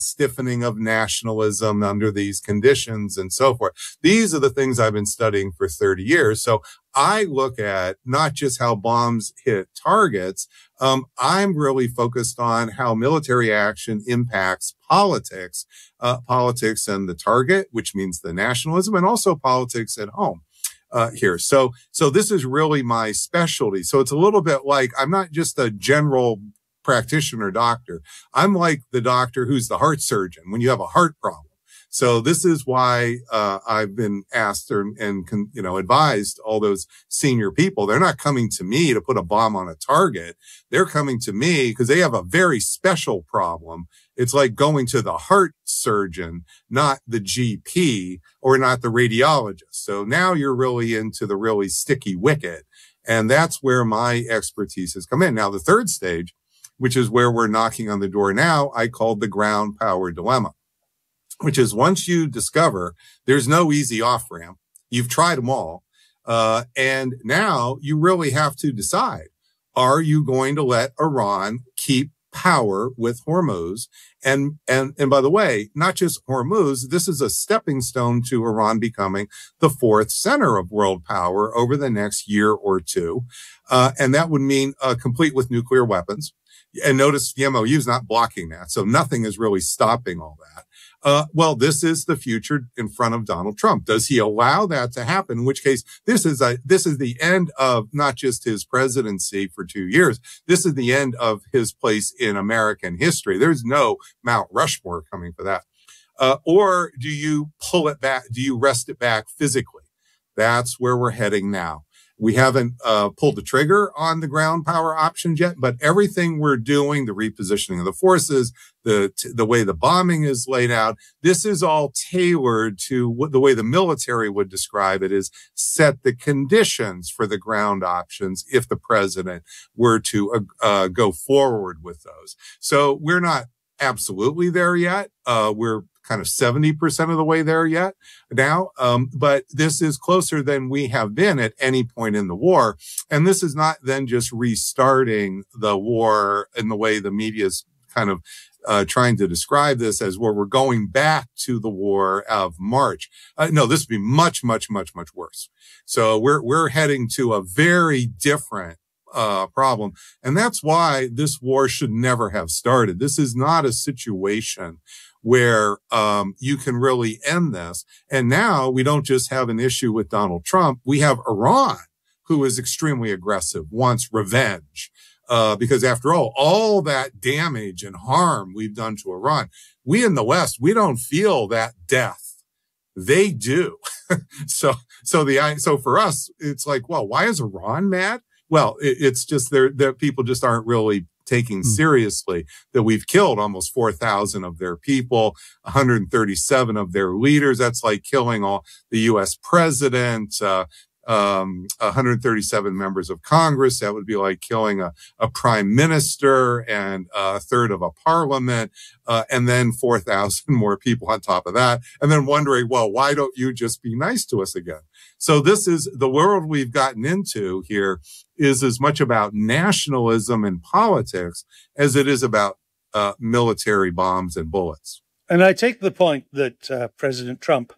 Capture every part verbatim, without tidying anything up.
stiffening of nationalism under these conditions and so forth. These are the things I've been studying for thirty years. So I look at not just how bombs hit targets. Um, I'm really focused on how military action impacts politics, uh, politics and the target, which means the nationalism, and also politics at home. Uh, here. So, so this is really my specialty. So it's a little bit like I'm not just a general practitioner doctor. I'm like the doctor who's the heart surgeon when you have a heart problem. So this is why uh, I've been asked or, and, you know, advised all those senior people. They're not coming to me to put a bomb on a target. They're coming to me because they have a very special problem. It's like going to the heart surgeon, not the G P or not the radiologist. So now you're really into the really sticky wicket. And that's where my expertise has come in. Now, the third stage, which is where we're knocking on the door now, I called the ground power dilemma, which is once you discover there's no easy off ramp, you've tried them all. Uh, and now you really have to decide, are you going to let Iran keep power with Hormuz? And, and, and by the way, not just Hormuz, this is a stepping stone to Iran becoming the fourth center of world power over the next year or two. Uh, and that would mean uh, complete with nuclear weapons. And notice the M O U is not blocking that. So nothing is really stopping all that. Uh, well, this is the future in front of Donald Trump. Does he allow that to happen? In which case, this is a, this is the end of not just his presidency for two years. This is the end of his place in American history. There's no Mount Rushmore coming for that. Uh, or do you pull it back? Do you wrest it back physically? That's where we're heading now. We haven't uh, pulled the trigger on the ground power options yet, but everything we're doing, the repositioning of the forces, the the way the bombing is laid out, this is all tailored to what the way the military would describe it is set the conditions for the ground options if the president were to uh, uh, go forward with those. So we're not absolutely there yet. Uh, we're kind of seventy percent of the way there yet now. Um, but this is closer than we have been at any point in the war. And this is not then just restarting the war in the way the media is kind of uh, trying to describe this as where we're going back to the war of March. Uh, no, this would be much, much, much, much worse. So we're, we're heading to a very different Uh, problem. And that's why this war should never have started. This is not a situation where um, you can really end this. And now we don't just have an issue with Donald Trump. We have Iran, who is extremely aggressive, wants revenge. Uh, because after all, all that damage and harm we've done to Iran, we in the West, we don't feel that death. They do. so, so the, so for us, it's like, well, why is Iran mad? Well, it, it's just there that people just aren't really taking seriously that we've killed almost four thousand of their people, one hundred thirty-seven of their leaders. That's like killing all the U S president, uh, um, one hundred thirty-seven members of Congress. That would be like killing a, a prime minister and a third of a parliament, uh, and then four thousand more people on top of that. And then wondering, well, why don't you just be nice to us again? So this is the world we've gotten into here is as much about nationalism and politics as it is about uh, military bombs and bullets. And I take the point that uh, President Trump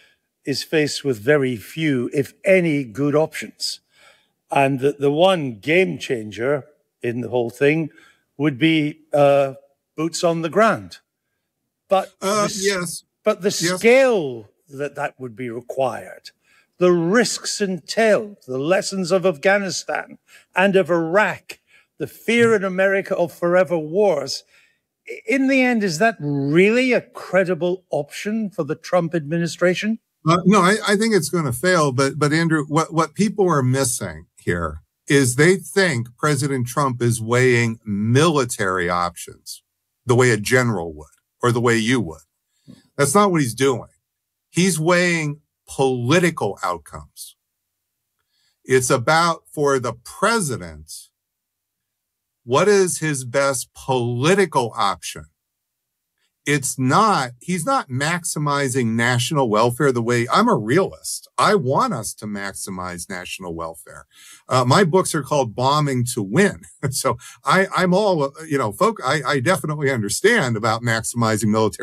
is faced with very few, if any, good options. And that the one game changer in the whole thing would be uh, boots on the ground. But, uh, the, yes. but the yes. scale that that would be required, the risks entailed, the lessons of Afghanistan and of Iraq, the fear in America of forever wars. In the end, is that really a credible option for the Trump administration? Uh, no, I, I think it's going to fail. But, but Andrew, what, what people are missing here is they think President Trump is weighing military options the way a general would or the way you would. That's not what he's doing. He's weighing political outcomes. It's about, for the president, what is his best political option it's not, he's not maximizing national welfare the way I'm a realist. I want us to maximize national welfare. Uh, my books are called Bombing to Win. So I, I'm all, you know, folk, I, I definitely understand about maximizing military